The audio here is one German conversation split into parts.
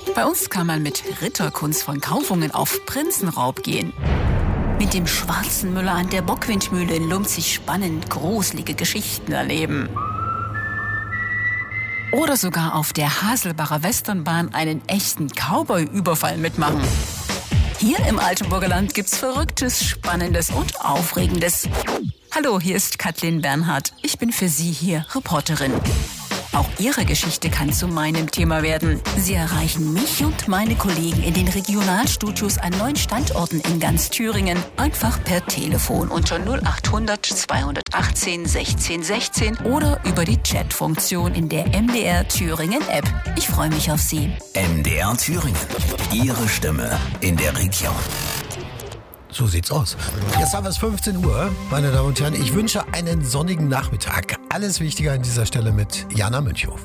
Bei uns kann man mit Ritterkunst von Kaufungen auf Prinzenraub gehen. Mit dem schwarzen Müller an der Bockwindmühle in Lumpzig spannend gruselige Geschichten erleben. Oder sogar auf der Haselbacher Westernbahn einen echten Cowboy-Überfall mitmachen. Hier im Altenburger Land gibt's Verrücktes, Spannendes und Aufregendes. Hallo, hier ist Kathleen Bernhardt. Ich bin für Sie hier Reporterin. Auch Ihre Geschichte kann zu meinem Thema werden. Sie erreichen mich und meine Kollegen in den Regionalstudios an 9 Standorten in ganz Thüringen. Einfach per Telefon unter 0800 218 16 16 oder über die Chatfunktion in der MDR Thüringen App. Ich freue mich auf Sie. MDR Thüringen. Ihre Stimme in der Region. So sieht's aus. Jetzt haben wir es 15 Uhr, meine Damen und Herren. Ich wünsche einen sonnigen Nachmittag. Alles Wichtige an dieser Stelle mit Jana Münchhoff.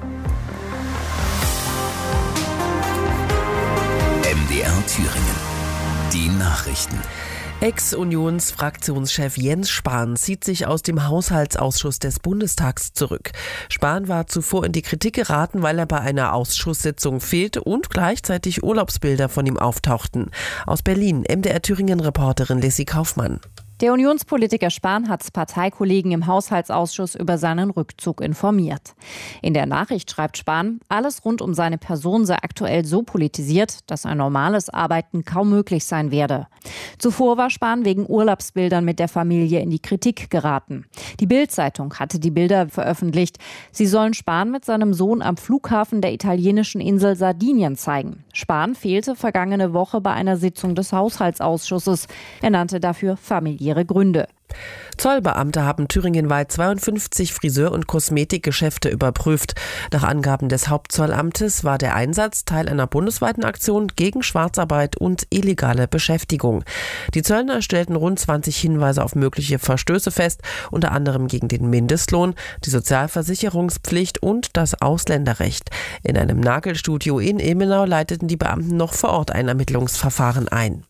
MDR Thüringen. Die Nachrichten. Ex-Unionsfraktionschef Jens Spahn zieht sich aus dem Haushaltsausschuss des Bundestags zurück. Spahn war zuvor in die Kritik geraten, weil er bei einer Ausschusssitzung fehlte und gleichzeitig Urlaubsbilder von ihm auftauchten. Aus Berlin, MDR Thüringen-Reporterin Lissy Kaufmann. Der Unionspolitiker Spahn hat Parteikollegen im Haushaltsausschuss über seinen Rückzug informiert. In der Nachricht schreibt Spahn, alles rund um seine Person sei aktuell so politisiert, dass ein normales Arbeiten kaum möglich sein werde. Zuvor war Spahn wegen Urlaubsbildern mit der Familie in die Kritik geraten. Die Bild-Zeitung hatte die Bilder veröffentlicht. Sie sollen Spahn mit seinem Sohn am Flughafen der italienischen Insel Sardinien zeigen. Spahn fehlte vergangene Woche bei einer Sitzung des Haushaltsausschusses. Er nannte dafür familiäre Gründe. Zollbeamte haben thüringenweit 52 Friseur- und Kosmetikgeschäfte überprüft. Nach Angaben des Hauptzollamtes war der Einsatz Teil einer bundesweiten Aktion gegen Schwarzarbeit und illegale Beschäftigung. Die Zöllner stellten rund 20 Hinweise auf mögliche Verstöße fest, unter anderem gegen den Mindestlohn, die Sozialversicherungspflicht und das Ausländerrecht. In einem Nagelstudio in Ilmenau leiteten die Beamten noch vor Ort ein Ermittlungsverfahren ein.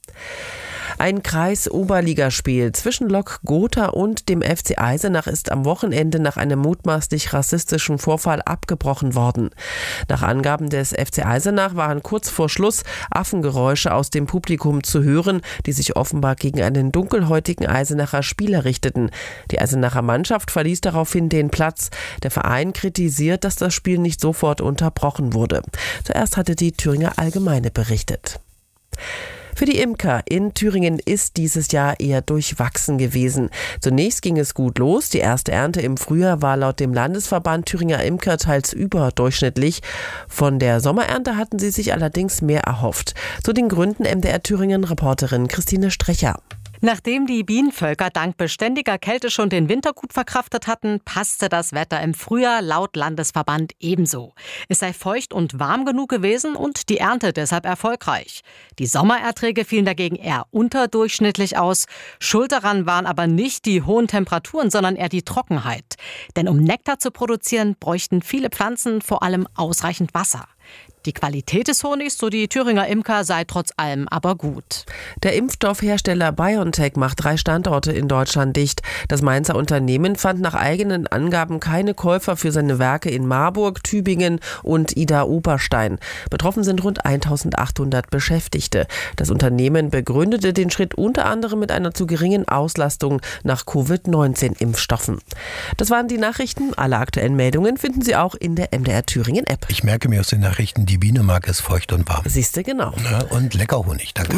Ein Kreis-Oberligaspiel zwischen Lok Gotha und dem FC Eisenach ist am Wochenende nach einem mutmaßlich rassistischen Vorfall abgebrochen worden. Nach Angaben des FC Eisenach waren kurz vor Schluss Affengeräusche aus dem Publikum zu hören, die sich offenbar gegen einen dunkelhäutigen Eisenacher Spieler richteten. Die Eisenacher Mannschaft verließ daraufhin den Platz. Der Verein kritisiert, dass das Spiel nicht sofort unterbrochen wurde. Zuerst hatte die Thüringer Allgemeine berichtet. Für die Imker in Thüringen ist dieses Jahr eher durchwachsen gewesen. Zunächst ging es gut los. Die erste Ernte im Frühjahr war laut dem Landesverband Thüringer Imker teils überdurchschnittlich. Von der Sommerernte hatten sie sich allerdings mehr erhofft. Zu den Gründen MDR Thüringen-Reporterin Christine Strecher. Nachdem die Bienenvölker dank beständiger Kälte schon den Winter gut verkraftet hatten, passte das Wetter im Frühjahr laut Landesverband ebenso. Es sei feucht und warm genug gewesen und die Ernte deshalb erfolgreich. Die Sommererträge fielen dagegen eher unterdurchschnittlich aus. Schuld daran waren aber nicht die hohen Temperaturen, sondern eher die Trockenheit. Denn um Nektar zu produzieren, bräuchten viele Pflanzen vor allem ausreichend Wasser. Die Qualität des Honigs, so die Thüringer Imker, sei trotz allem aber gut. Der Impfstoffhersteller BioNTech macht 3 Standorte in Deutschland dicht. Das Mainzer Unternehmen fand nach eigenen Angaben keine Käufer für seine Werke in Marburg, Tübingen und Idar-Oberstein. Betroffen sind rund 1800 Beschäftigte. Das Unternehmen begründete den Schritt unter anderem mit einer zu geringen Auslastung nach Covid-19-Impfstoffen. Das waren die Nachrichten. Alle aktuellen Meldungen finden Sie auch in der MDR Thüringen App. Ich merke mir aus den Nachrichten, die Biene mag es feucht und warm. Siehst du, genau. Ja, und lecker Honig, danke.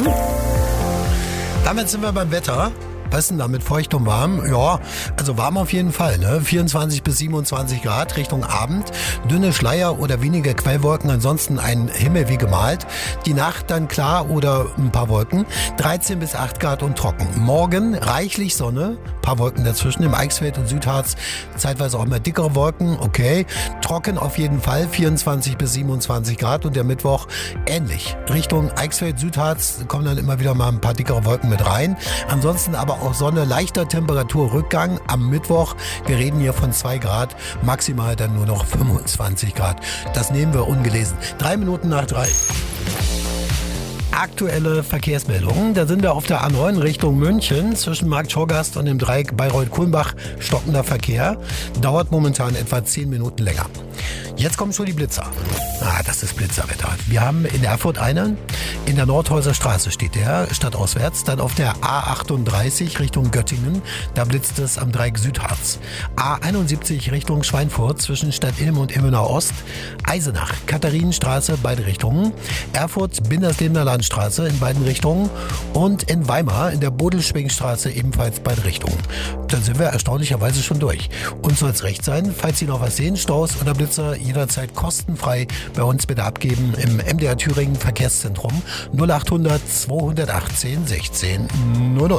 Damit sind wir beim Wetter. Was ist denn da mit feucht und warm? Ja, also warm auf jeden Fall, ne? 24 bis 27 Grad Richtung Abend. Dünne Schleier oder wenige Quellwolken, ansonsten ein Himmel wie gemalt. Die Nacht dann klar oder ein paar Wolken. 13 bis 8 Grad und trocken. Morgen reichlich Sonne, paar Wolken dazwischen. Im Eichsfeld und Südharz zeitweise auch mal dickere Wolken, okay. Trocken auf jeden Fall, 24 bis 27 Grad und der Mittwoch ähnlich. Richtung Eichsfeld, Südharz kommen dann immer wieder mal ein paar dickere Wolken mit rein. Ansonsten aber auch Sonne, leichter Temperaturrückgang am Mittwoch. Wir reden hier von 2 Grad, maximal dann nur noch 25 Grad. Das nehmen wir ungelesen. 3 Minuten nach 3. aktuelle Verkehrsmeldungen. Da sind wir auf der A9 Richtung München zwischen Marktschorgast und dem Dreieck Bayreuth-Kulmbach. Stockender Verkehr. Dauert momentan etwa 10 Minuten länger. Jetzt kommen schon die Blitzer. Das ist Blitzerwetter. Wir haben in Erfurt einen. In der Nordhäuser Straße steht der, stadtauswärts. Dann auf der A38 Richtung Göttingen. Da blitzt es am Dreieck Südharz. A71 Richtung Schweinfurt zwischen Stadt-Ilm und Ilmenau Ost. Eisenach, Katharinenstraße, beide Richtungen. Erfurt, Binderslebener Landstraße in beiden Richtungen. Und in Weimar in der Bodelschwingstraße ebenfalls beide Richtungen. Dann sind wir erstaunlicherweise schon durch. Uns soll es recht sein, falls Sie noch was sehen, Staus oder Blitzer, jederzeit kostenfrei bei uns bitte abgeben im MDR Thüringen Verkehrszentrum 0800 218 16 00.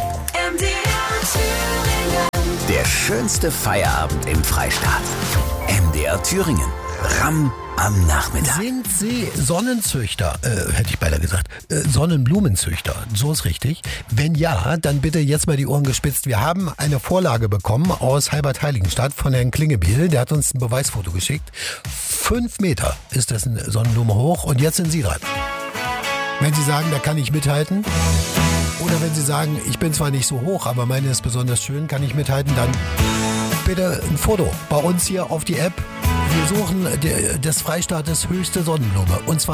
Der schönste Feierabend im Freistaat. MDR Thüringen. Ramm am Nachmittag. Sind Sie Sonnenzüchter? Hätte ich beinahe gesagt. Sonnenblumenzüchter. So ist richtig. Wenn ja, dann bitte jetzt mal die Ohren gespitzt. Wir haben eine Vorlage bekommen aus Halbert-Heiligenstadt von Herrn Klingebiel. Der hat uns ein Beweisfoto geschickt. 5 Meter ist das eine Sonnenblume hoch. Und jetzt sind Sie dran. Wenn Sie sagen, da kann ich mithalten. Oder wenn Sie sagen, ich bin zwar nicht so hoch, aber meine ist besonders schön, kann ich mithalten, dann bitte ein Foto bei uns hier auf die App. Wir suchen des Freistaates höchste Sonnenblume. Und zwar